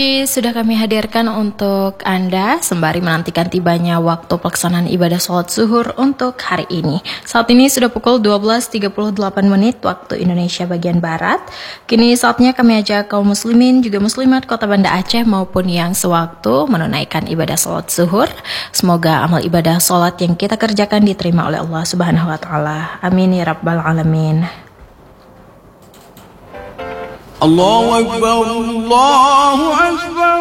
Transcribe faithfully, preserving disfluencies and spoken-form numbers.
Sudah kami hadirkan untuk Anda sembari menantikan tibanya waktu pelaksanaan ibadah sholat zuhur untuk hari ini. Saat ini sudah pukul dua belas tiga puluh delapan menit waktu Indonesia bagian Barat. Kini saatnya kami ajak kaum muslimin juga muslimat kota Banda Aceh maupun yang sewaktu menunaikan ibadah sholat zuhur. Semoga amal ibadah sholat yang kita kerjakan diterima oleh Allah Subhanahu Wa Taala. Amin ya Rabbal Alamin. Allahu Akbar, Allahu Akbar.